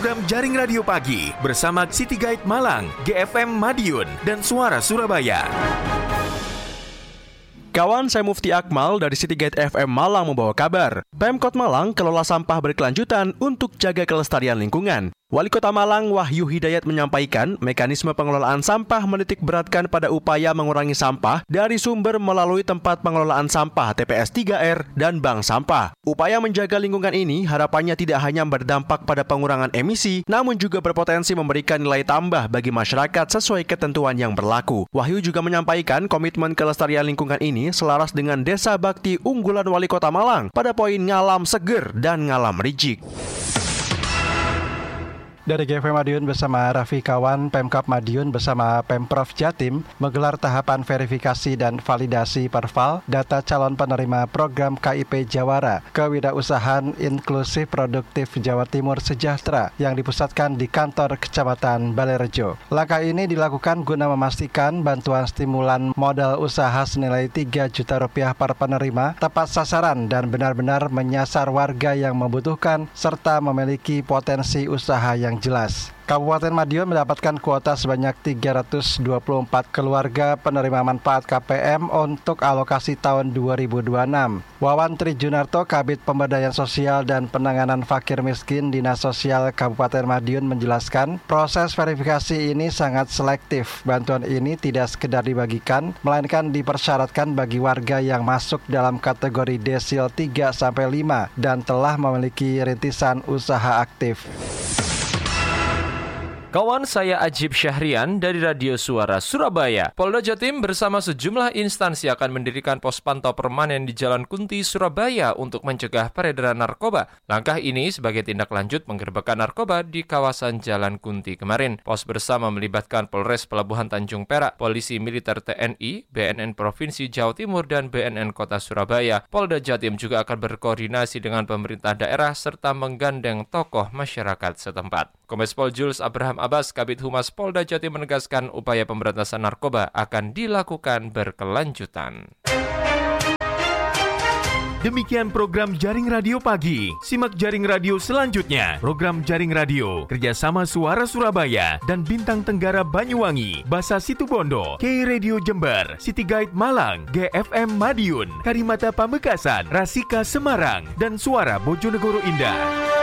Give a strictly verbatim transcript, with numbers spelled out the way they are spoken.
program Jaring Radio Pagi bersama City Guide Malang, G F M Madiun, dan Suara Surabaya. Kawan, saya Mufti Akmal dari City Guide F M Malang membawa kabar. Pemkot Malang kelola sampah berkelanjutan untuk jaga kelestarian lingkungan. Wali Kota Malang Wahyu Hidayat menyampaikan mekanisme pengelolaan sampah menitik beratkan pada upaya mengurangi sampah dari sumber melalui tempat pengelolaan sampah T P S tiga R dan bank sampah. Upaya menjaga lingkungan ini harapannya tidak hanya berdampak pada pengurangan emisi, namun juga berpotensi memberikan nilai tambah bagi masyarakat sesuai ketentuan yang berlaku. Wahyu juga menyampaikan komitmen kelestarian lingkungan ini selaras dengan Desa Bakti unggulan Wali Kota Malang pada poin ngalam seger dan ngalam rijik. Dari G F M Madiun bersama Raffi Kawan, Pemkab Madiun bersama Pemprov Jatim menggelar tahapan verifikasi dan validasi Perval data calon penerima program K I P Jawara Kewirausahaan Inklusif Produktif Jawa Timur Sejahtera yang dipusatkan di kantor Kecamatan Balerejo. Langkah ini dilakukan guna memastikan bantuan stimulan modal usaha senilai tiga juta rupiah per penerima tepat sasaran dan benar-benar menyasar warga yang membutuhkan serta memiliki potensi usaha yang jelas. Kabupaten Madiun mendapatkan kuota sebanyak tiga ratus dua puluh empat keluarga penerima manfaat K P M untuk alokasi tahun dua ribu dua puluh enam. Wawan Trijunarto, Kabid Pemberdayaan Sosial dan Penanganan Fakir Miskin Dinas Sosial Kabupaten Madiun menjelaskan, proses verifikasi ini sangat selektif. Bantuan ini tidak sekedar dibagikan, melainkan dipersyaratkan bagi warga yang masuk dalam kategori desil tiga sampai lima dan telah memiliki rintisan usaha aktif. Kawan, saya Ajib Syahrian dari Radio Suara Surabaya. Polda Jatim bersama sejumlah instansi akan mendirikan pos pantau permanen di Jalan Kunti, Surabaya untuk mencegah peredaran narkoba. Langkah ini sebagai tindak lanjut penggerbekan narkoba di kawasan Jalan Kunti kemarin. Pos bersama melibatkan Polres Pelabuhan Tanjung Perak, Polisi Militer T N I, B N N Provinsi Jawa Timur, dan B N N Kota Surabaya. Polda Jatim juga akan berkoordinasi dengan pemerintah daerah serta menggandeng tokoh masyarakat setempat. Kombes Pol Jules Abraham Abbas, Kabid Humas Polda Jatim menegaskan upaya pemberantasan narkoba akan dilakukan berkelanjutan. Demikian program Jaring Radio Pagi. Simak Jaring Radio selanjutnya. Program Jaring Radio kerjasama Suara Surabaya dan Bintang Tenggara Banyuwangi, Basa Situbondo, K Radio Jember, City Guide Malang, G F M Madiun, Karimata Pamekasan, Rasika Semarang, dan Suara Bojonegoro Indah.